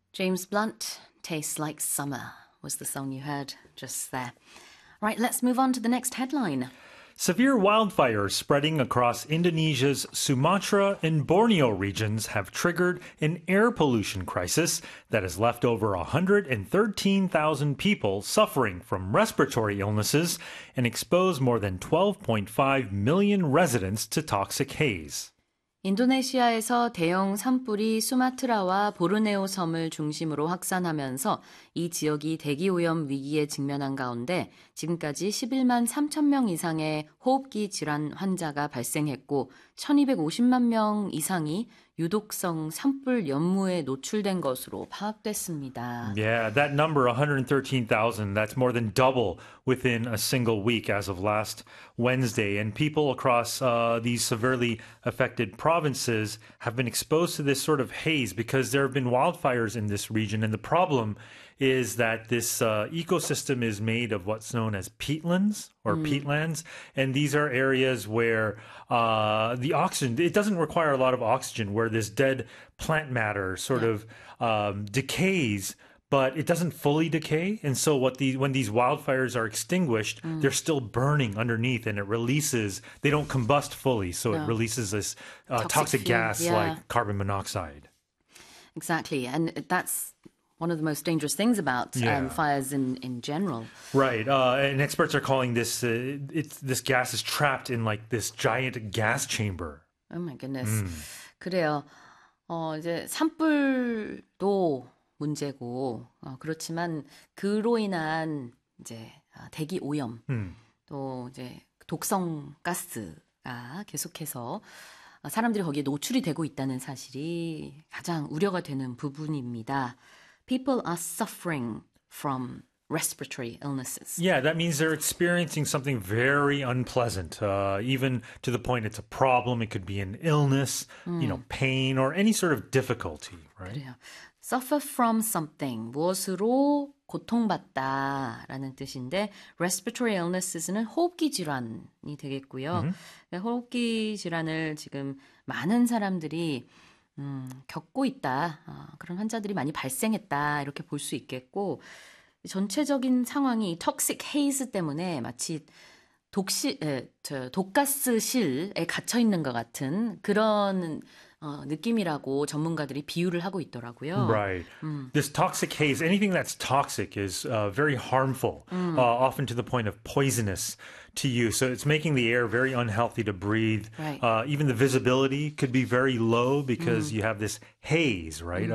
James Blunt, Tastes Like Summer was the song you heard just there. Right, let's move on to the next headline. Severe wildfires spreading across Indonesia's Sumatra and Borneo regions have triggered an air pollution crisis that has left over 113,000 people suffering from respiratory illnesses and exposed more than 12.5 million residents to toxic haze. 인도네시아에서 대형 산불이 수마트라와 보르네오 섬을 중심으로 확산하면서 이 지역이 대기오염 위기에 직면한 가운데 지금까지 11만 3천 명 이상의 호흡기 질환 환자가 발생했고 1250만 명 이상이 유독성 산불 연무에 노출된 것으로 파악됐습니다. Yeah, that number, 113,000, that's more than double within a single week as of last Wednesday. And people across these severely affected provinces have been exposed to this sort of haze because there have been wildfires in this region. And the problem is that this ecosystem is made of what's known as peatlands or peatlands. And these are areas where the oxygen, it doesn't require a lot of oxygen, where this dead plant matter sort of decays, but it doesn't fully decay. And so when these wildfires are extinguished, they're still burning underneath and it releases, they don't combust fully. So it releases this toxic gas like carbon monoxide. Exactly. And that's one of the most dangerous things about fires in general. Right. And experts are calling this, this gas is trapped in like this giant gas chamber. Oh my goodness. 그래요. 이제 산불도 문제고, 그렇지만 그로 인한 이제 대기 오염, 또 이제 독성 가스가 계속해서 사람들이 거기에 노출이 되고 있다는 사실이 가장 우려가 되는 부분입니다. People are suffering from respiratory illnesses. Yeah, that means they're experiencing something very unpleasant, even to the point it's a problem. It could be an illness, pain, or any sort of difficulty, right? 그래요. Suffer from something, 무엇으로 고통받다라는 뜻인데 respiratory illness는 호흡기 질환이 되겠고요. 호흡기 질환을 지금 많은 사람들이 겪고 있다. 그런 환자들이 많이 발생했다. 이렇게 볼 수 있겠고 전체적인 상황이 toxic haze 때문에 마치 독가스실에 갇혀 있는 것 같은 그런 느낌이라고 전문가들이 비유를 하고 있더라고요. Right. This toxic haze, anything that's toxic is very harmful, often to the point of poisonous to you. So it's making the air very unhealthy to breathe. Right. Even the visibility could be very low because you have this haze, right?